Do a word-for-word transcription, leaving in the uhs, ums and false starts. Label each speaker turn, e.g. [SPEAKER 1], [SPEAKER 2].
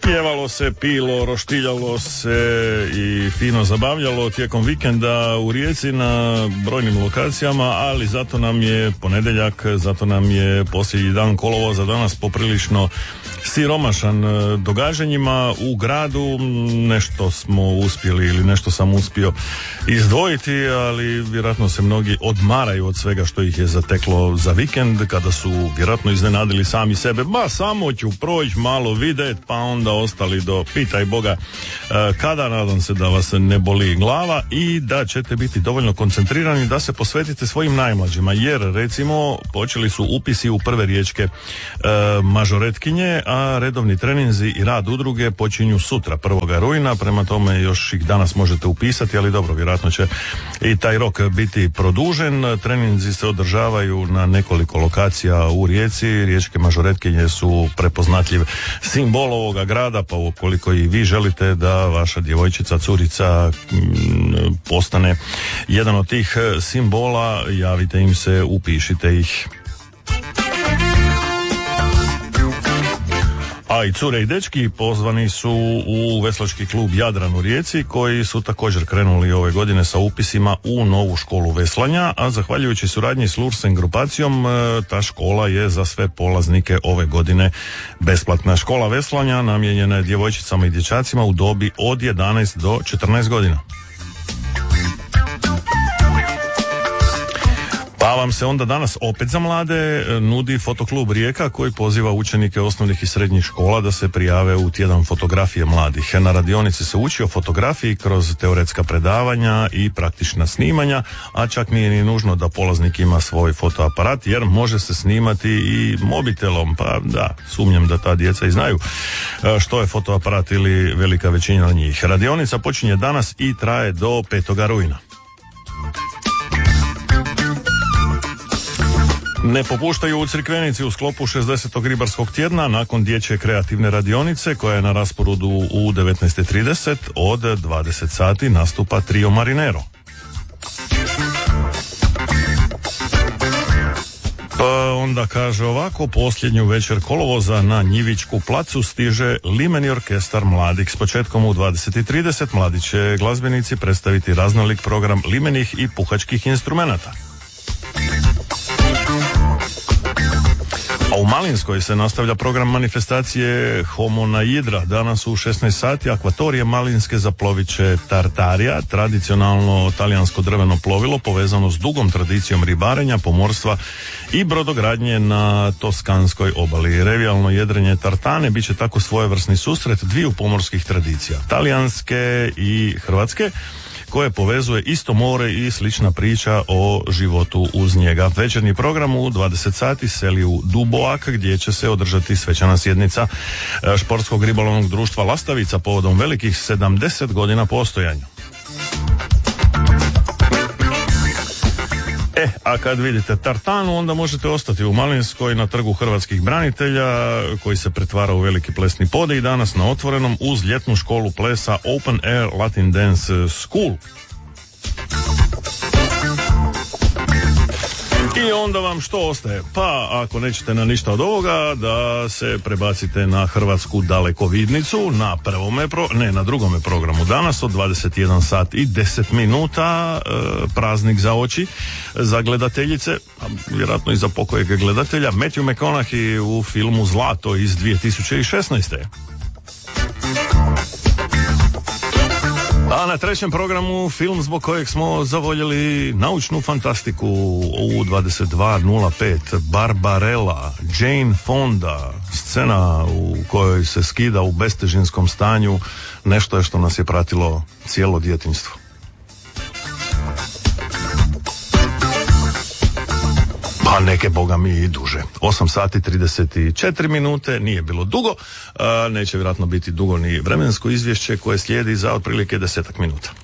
[SPEAKER 1] Pjevalo se, pilo, roštiljalo se i fino zabavljalo tijekom vikenda u Rijeci na brojnim lokacijama, ali zato nam je ponedjeljak, zato nam je posljednji dan kolovoza danas poprilično siromašan događanjima u gradu. Nešto smo uspjeli ili nešto sam uspio izdvojiti, ali vjerojatno se mnogi odmaraju od svega što ih je zateklo za vikend, kada su vjerojatno iznenadili sami sebe. Ma samo ću proći, malo vidjet, pa onda ostali do pitaj Boga kada. Nadam se da vas ne boli glava i da ćete biti dovoljno koncentrirani da se posvetite svojim najmlađima, jer recimo počeli su upisi u prve riječke e, mažoretkinje, a redovni treninzi i rad udruge počinju sutra prvog rujna, prema tome još ih danas možete upisati, ali dobro, vjerojatno će i taj rok biti produžen. Treninzi se održavaju na nekoliko lokacija u Rijeci. Riječke mažoretkinje su prepoznatljiv simbol ovoga grada, pa ukoliko i vi želite da vaša djevojčica, curica m, postane jedan od tih simbola, javite im se, upišite ih. A i cure i dečki pozvani su u veslački klub Jadran u Rijeci, koji su također krenuli ove godine sa upisima u novu školu veslanja, a zahvaljujući suradnji s Lursen grupacijom, ta škola je za sve polaznike ove godine besplatna. Škola veslanja namijenjena je djevojčicama i dječacima u dobi od jedanaest do četrnaest godina. Pa vam se onda danas opet za mlade nudi fotoklub Rijeka, koji poziva učenike osnovnih i srednjih škola da se prijave u tjedan fotografije mladih. Na radionici se uči o fotografiji kroz teoretska predavanja i praktična snimanja, a čak nije ni nužno da polaznik ima svoj fotoaparat, jer može se snimati i mobitelom. Pa da, sumnjam da ta djeca i znaju što je fotoaparat ili velika većina njih. Radionica počinje danas i traje do petog rujna. Ne popuštaju u Crikvenici u sklopu šezdesetog ribarskog tjedna nakon dječje kreativne radionice koja je na rasporedu u devetnaest trideset. Od dvadeset sati nastupa Trio Marinero. Pa onda kaže ovako, posljednju večer kolovoza na Njivičku placu stiže Limeni orkestar mladih. S početkom u dvadeset trideset mladi će glazbenici predstaviti raznolik program limenih i puhačkih instrumenata. A u Malinskoj se nastavlja program manifestacije Homo na Idra. Danas u šesnaest sati akvatorije Malinske zaplovit će Tartarija, tradicionalno talijansko drveno plovilo povezano s dugom tradicijom ribarenja, pomorstva i brodogradnje na toskanskoj obali. Revijalno jedrenje tartane bit će tako svojevrsni susret dviju pomorskih tradicija, talijanske i hrvatske, koje povezuje isto more i slična priča o životu uz njega. Večernji program u dvadeset sati seli u Duboak, gdje će se održati svečana sjednica športskog ribolovnog društva Lastavica povodom velikih sedamdeset godina postojanja. E, a kad vidite tartanu, onda možete ostati u Malinskoj na trgu hrvatskih branitelja, koji se pretvara u veliki plesni podij danas na otvorenom uz ljetnu školu plesa Open Air Latin Dance School. I onda vam što ostaje? Pa ako nećete na ništa od ovoga, da se prebacite na hrvatsku dalekovidnicu na prvome pro, ne, na drugome programu danas od dvadeset jedan sat i deset minuta, e, praznik za oči za gledateljice, a vjerojatno i za pokojeg gledatelja, Matthew McConaughey u filmu Zlato iz dvije tisuće šesnaeste. A na trećem programu film zbog kojeg smo zavoljeli naučnu fantastiku u dvadeset dva nula pet, Barbarella, Jane Fonda, scena u kojoj se skida u bestežinskom stanju, nešto je što nas je pratilo cijelo djetinjstvo. Pa neke, boga mi, i duže. osam sati trideset četiri minute, nije bilo dugo, a neće vjerojatno biti dugo ni vremensko izvješće koje slijedi za otprilike desetak minuta.